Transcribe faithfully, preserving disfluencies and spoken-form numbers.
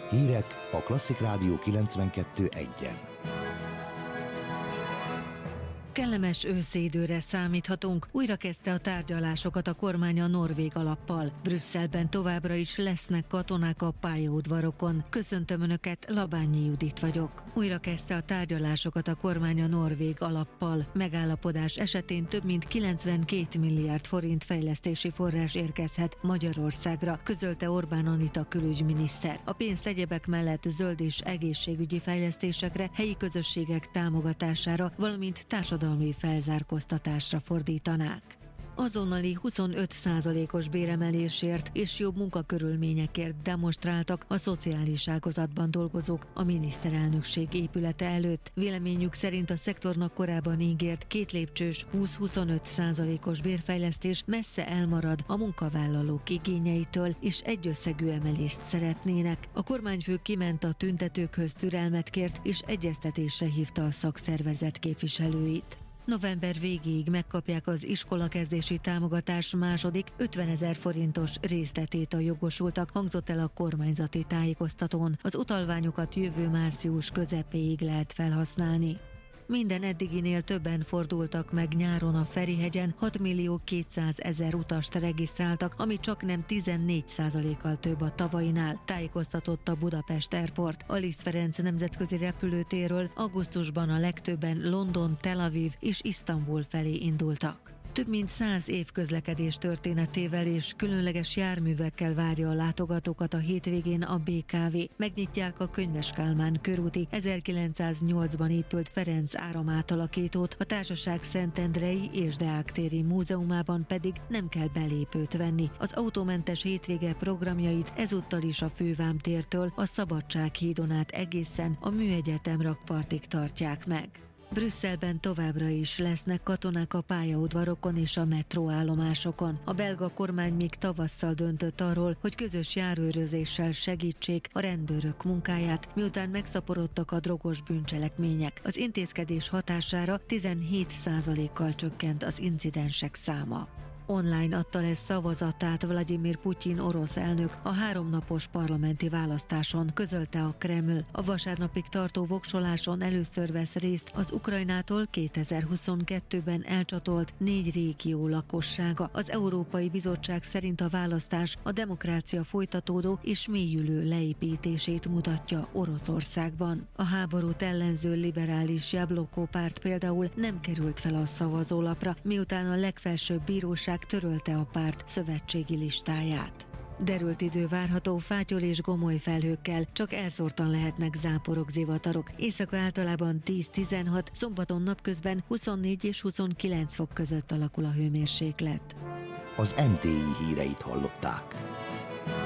Hírek a Klasszik Rádió kilencvenkettő egyen. Kellemes őszidőre számíthatunk. Újra kezdte a tárgyalásokat a kormány a norvég alappal. Brüsszelben továbbra is lesznek katonák a pályaudvarokon. Köszöntöm Önöket, Labányi Judit vagyok. Újra kezdte a tárgyalásokat a kormány a norvég alappal. Megállapodás esetén több mint kilencvenkét milliárd forint fejlesztési forrás érkezhet Magyarországra, közölte Orbán Anita külügyminiszter. A pénzt egyebek mellett zöld és egészségügyi fejlesztésekre, helyi közösségek támogatására, valamint társadalmi felzárkóztatásra fordítanák. Azonnali huszonöt százalékos béremelésért és jobb munkakörülményekért demonstráltak a szociális ágazatban dolgozók a miniszterelnökség épülete előtt. Véleményük szerint a szektornak korábban ígért két lépcsős húsz-huszonöt százalékos bérfejlesztés messze elmarad a munkavállalók igényeitől, és egyösszegű emelést szeretnének. A kormányfő kiment a tüntetőkhöz, türelmet kért és egyeztetésre hívta a szakszervezet képviselőit. November végéig megkapják az iskolakezdési támogatás második ötvenezer forintos részletét a jogosultak, hangzott el a kormányzati tájékoztatón. Az utalványokat jövő március közepéig lehet felhasználni. Minden eddiginél többen fordultak meg nyáron a Ferihegyen, hat millió kétszázezer utast regisztráltak, ami csaknem tizennégy százalékkal több a tavainál, tájékoztatott a Budapest Airport. A Liszt Ferenc nemzetközi repülőtérről augusztusban a legtöbben London, Tel Aviv és Isztambul felé indultak. Több mint száz év közlekedés történetével és különleges járművekkel várja a látogatókat a hétvégén a bé ká vé. Megnyitják a Könyves Kálmán körúti ezerkilencszáznyolcban épült Ferenc áramátalakítót, a társaság Szentendrei és Deák téri múzeumában pedig nem kell belépőt venni. Az autómentes hétvége programjait ezúttal is a Fővám tértől a Szabadsághídon át egészen a Műegyetem rakpartig tartják meg. Brüsszelben továbbra is lesznek katonák a pályaudvarokon és a metróállomásokon. A belga kormány még tavasszal döntött arról, hogy közös járőrözéssel segítsék a rendőrök munkáját, miután megszaporodtak a drogos bűncselekmények. Az intézkedés hatására tizenhét százalékkal csökkent az incidensek száma. Online adta le szavazatát Vladimir Putyin orosz elnök a háromnapos parlamenti választáson, közölte a Kreml. A vasárnapig tartó voksoláson először vesz részt az Ukrajnától kétezer-huszonkettőben elcsatolt négy régió lakossága. Az Európai Bizottság szerint a választás a demokrácia folytatódó és mélyülő leépítését mutatja Oroszországban. A háborút ellenző liberális Jabloko párt például nem került fel a szavazólapra, miután a legfelsőbb bíróság törölte a párt szövetségi listáját. Derült idő várható, fátyol és gomoly felhőkkel, csak elszórtan lehetnek záporok, zivatarok. Éjszaka általában tíz-tizenhat, szombaton napközben huszonnégy és huszonkilenc fok között alakul a hőmérséklet. Az em té i híreit hallották.